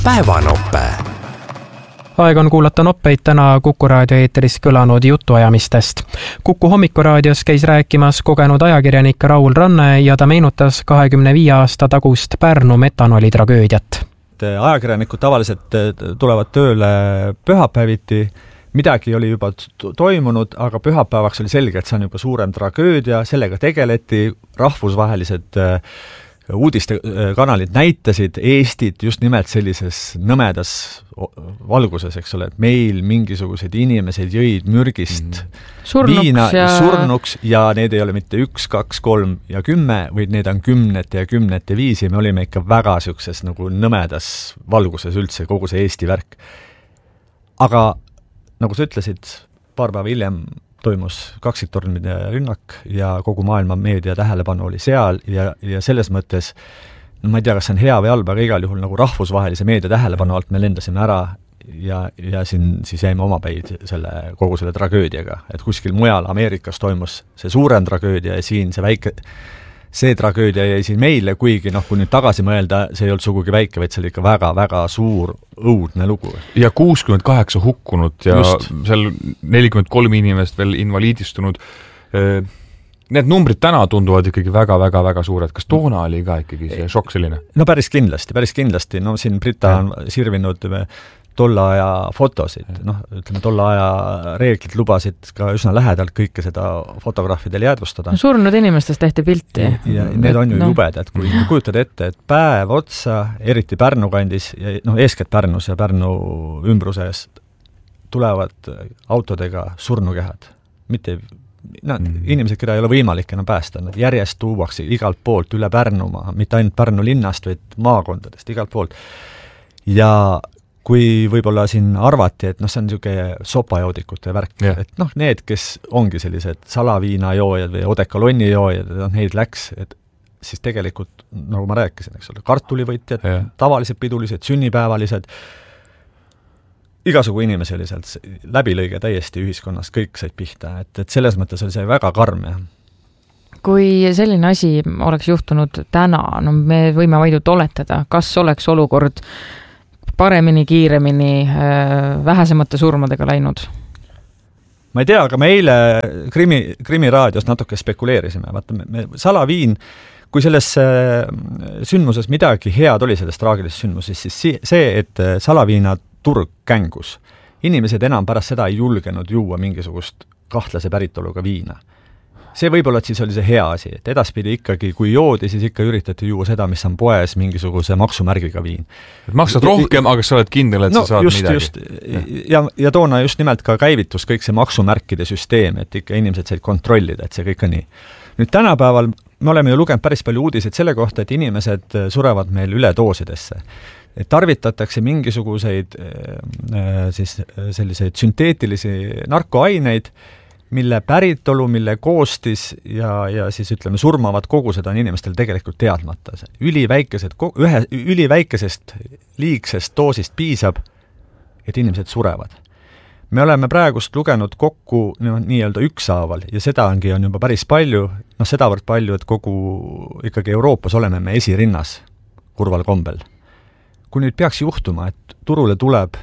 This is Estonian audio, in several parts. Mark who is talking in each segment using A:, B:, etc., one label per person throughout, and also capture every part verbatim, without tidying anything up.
A: Päevanoppe.
B: Aeg on kuulata noppeid täna Kuku raadio eeteris kõlanud jutuajamistest. Kuku hommikuraadios käis rääkimas kogenud ajakirjanik Raul Ranne ja ta meenutas kahekümne viie aasta tagust Pärnu metanoli tragöödiat.
C: Ajakirjanikud tavaliselt tulevad tööle pühapäeviti, midagi oli juba toimunud, aga pühapäevaks oli selge, et see on juba suurem tragöödia, sellega tegeleti, rahvusvahelised uudistekanalid näitasid Eestit just nimelt sellises nõmedas valguses, eks ole, et meil mingisugused inimesed jõid mürgist
D: surnuks
C: viina
D: ja...
C: surnuks ja need ei ole mitte üks, kaks, kolm ja kümme, vaid need on kümnete ja kümnete viisi. Me olime ikka väga siukses nagu nõmedas valguses üldse kogu see Eesti värk. Aga nagu sa ütlesid, paar päeva hiljem toimus kaksiktornide rünnak ja kogu maailma meedia tähelepanu oli seal ja, ja selles mõttes, no ma ei tea, kas see on hea või halb, aga igal juhul nagu rahvusvahelise meedia tähelepanu alt me lendasime ära ja, ja siin siis jäime omapäid selle, kogu selle tragöödiaga. Et kuskil mujal Ameerikas toimus see suurem tragöödia ja siin see väike, see tragöödia jäi siin meile, kuigi noh, kui nüüd tagasi mõelda, see ei olnud sugugi väike, vaid see oli ikka väga-väga suur õudne lugu.
E: Ja kuuskümmend kaheksa hukkunud ja
C: Just.
E: seal nelikümmend kolm inimest veel invaliidistunud. Need numbrid täna tunduvad ikkagi väga-väga-väga suured. Kas toona oli ka ikkagi see šokk selline?
C: No päris kindlasti, päris kindlasti. No siin Brita on sirvinud tolle aja fotosid. Noh, ütleme, tolle aja reeglid lubasid ka üsna lähedalt kõike seda fotograafidele jäädvustada.
D: No, surnud inimestest tehti pilti.
C: Ja, ja need on ju no. jubedad, kui kujutad ette, et päev otsa, eriti Pärnu kandis, ja, noh, eeskätt Pärnus ja Pärnu ümbruses tulevad autodega surnukehad. Mitte, no, mm. inimesed, keda ei ole võimalik enam päästa, nad järjest tuuakse igalt poolt üle Pärnumaa, mitte ainult Pärnu linnast, vaid maakondadest igalt poolt. Ja kui võib-olla siin arvati, et noh, see on niisugune sopajoodikute värk, yeah. et noh, need, kes ongi sellised salaviinajoojad või odekolonni joojad, noh, neid läks, et siis tegelikult, nagu ma rääkisin, eks ole, kartulivõtjad, yeah. tavalised pidulised, sünnipäevalised, igasugu inimesi oli sealt läbilõige täiesti ühiskonnas, kõik said pihta, et, et selles mõttes oli see väga karm. Ja.
D: Kui selline asi oleks juhtunud täna, no me võime vaid oletada, kas oleks olukord paremini, kiiremini, vähesemate surmadega läinud? Ma
C: ei tea, aga me eile krimi, krimiraadios natuke spekuleerisime. Vaata, me, me, salaviin, kui selles sündmuses midagi head oli selles traagilisest sündmuses, siis see, et salaviina turg kängus. Inimesed enam pärast seda ei julgenud juua mingisugust kahtlase päritoluga viina. See võib-olla, et siis oli see hea asi, et edaspidi ikkagi, kui joodi, siis ikka üritati juua seda, mis on poes mingisuguse maksumärgiga viin.
E: Et maksad rohkem, aga sa oled kindel, et no, sa saad
C: just,
E: midagi.
C: Just. Ja, ja toona just nimelt ka käivitus kõik see maksumärkide süsteem, et ikka inimesed said kontrollida, et see kõik on nii. Nüüd tänapäeval me oleme ju lugenud päris palju uudiseid selle kohta, et inimesed surevad meil üledoosidesse. Et tarvitatakse mingisuguseid siis selliseid sünteetilisi narkoaineid, mille päritolu, mille koostis ja, ja siis ütleme surmavad kogused on inimestel tegelikult teadmata. Üliväikesed, ühe, üliväikesest liigsest doosist piisab, et inimesed surevad. Me oleme praegust lugenud kokku no, nii-öelda ükshaaval ja seda ongi on juba päris palju, noh sedavõrd palju, et kogu ikkagi Euroopas oleme me esirinnas kurval kombel. Kui nüüd peaks juhtuma, et turule tuleb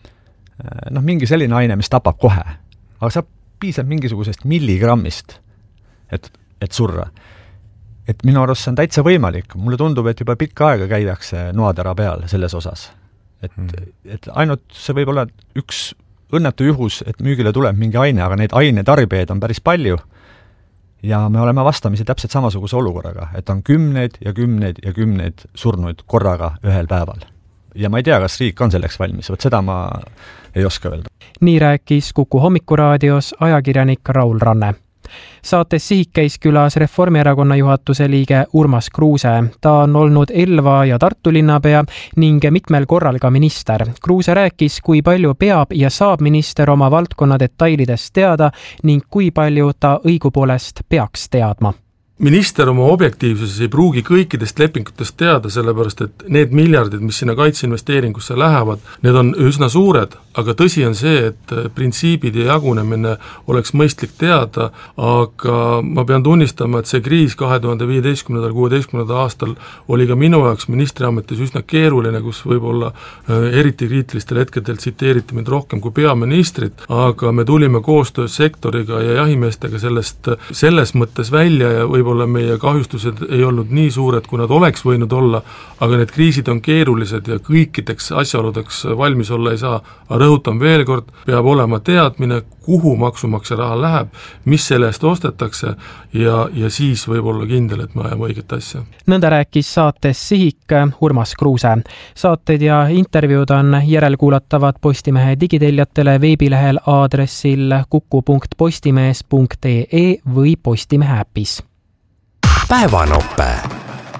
C: noh, mingi selline aine, mis tapab kohe, aga saab piisab mingisugusest milligrammist, et, et surra. Et minu arust see on täitsa võimalik. Mulle tundub, et juba pikka aega käidakse noatera peal selles osas. Et, hmm. et ainult see võib olla üks õnnetu juhus, et müügile tuleb mingi aine, aga neid ainetarbijaid on päris palju. Ja me oleme vastamisi täpselt samasuguse olukorraga, et on kümneid ja kümneid ja kümneid surnuid korraga ühel päeval. Ja ma ei tea, kas riik on selleks valmis, võt seda ma ei oska öelda.
B: Nii rääkis Kuku hommikuraadios ajakirjanik Raul Ranne. Saates Sihik käis külas Reformierakonna juhatuse liige Urmas Kruuse. Ta on olnud Elva ja Tartu linnapea ning mitmel korral ka minister. Kruuse rääkis, kui palju peab ja saab minister oma valdkonna detailidest teada ning kui palju ta õigupoolest peaks teadma.
F: Minister oma objektiivsuses ei pruugi kõikidest lepingutest teada, sellepärast et need miljardid, mis sinna kaitseinvesteeringusse lähevad, need on üsna suured, aga tõsi on see, et printsiibid ja jagunemine oleks mõistlik teada, aga ma pean tunnistama, et see kriis kahe tuhande viieteistkümnendal kuueteistkümnendal aastal oli ka minu jaoks ministriametis üsna keeruline, kus võib-olla eriti kriitilistel hetkedel tsiteeriti mind rohkem kui peaministrit, aga me tulime koostöös sektoriga ja jahimeestega sellest selles mõttes välja ja võib-olla meie kahjustused ei olnud nii suured, kui nad oleks võinud olla, aga need kriisid on keerulised ja kõikideks asjaoludeks valmis olla ei saa. Rõhutan veel kord, peab olema teadmine, kuhu maksumaksja raha läheb, mis selle eest ostetakse ja, ja siis võib olla kindel, et me ajame õiget asja.
B: Nõnda rääkis saates Sihik Urmas Kruuse. Saated ja intervjuud on järelkuulatavad Postimehe digiteljatele veebilehel aadressil kuku punkt postimees punkt ee või Postimehe äpis.
A: Päevanope.